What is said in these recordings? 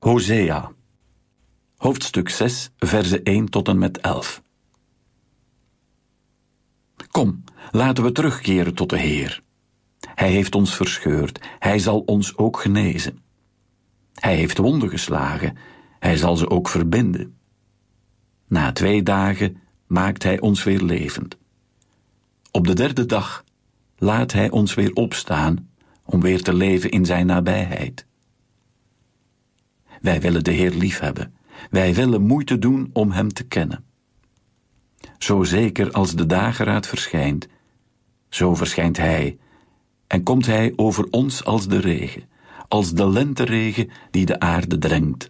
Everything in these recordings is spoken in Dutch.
Hosea, hoofdstuk 6, verzen 1 tot en met 11. Kom, laten we terugkeren tot de Heer. Hij heeft ons verscheurd, hij zal ons ook genezen. Hij heeft wonden geslagen, hij zal ze ook verbinden. Na 2 dagen maakt hij ons weer levend. Op de 3e dag laat hij ons weer opstaan om weer te leven in zijn nabijheid. Wij willen de Heer liefhebben. Wij willen moeite doen om hem te kennen. Zo zeker als de dageraad verschijnt, zo verschijnt hij en komt hij over ons als de regen, als de lenteregen die de aarde drenkt.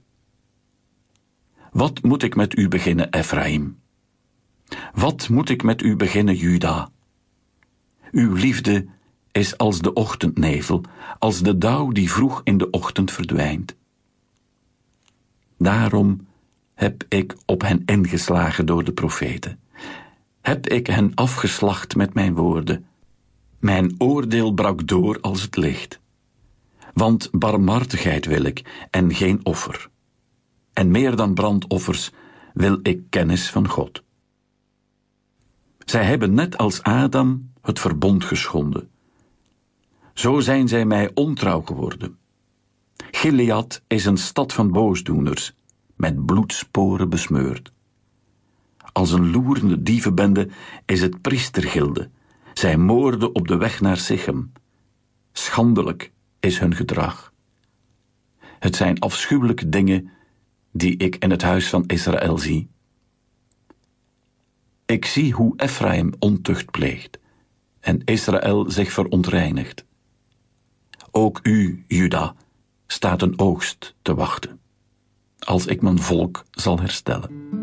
Wat moet ik met u beginnen, Efraïm? Wat moet ik met u beginnen, Juda? Uw liefde is als de ochtendnevel, als de dauw die vroeg in de ochtend verdwijnt. Daarom heb ik op hen ingeslagen door de profeten. Heb ik hen afgeslacht met mijn woorden. Mijn oordeel brak door als het licht. Want barmhartigheid wil ik en geen offer. En meer dan brandoffers wil ik kennis van God. Zij hebben net als Adam het verbond geschonden. Zo zijn zij mij ontrouw geworden. Gilead is een stad van boosdoeners, met bloedsporen besmeurd. Als een loerende dievenbende is het priestergilde. Zij moorden op de weg naar Sichem. Schandelijk is hun gedrag. Het zijn afschuwelijke dingen die ik in het huis van Israël zie. Ik zie hoe Efraïm ontucht pleegt en Israël zich verontreinigt. Ook u, Juda, staat een oogst te wachten, als ik mijn volk zal herstellen.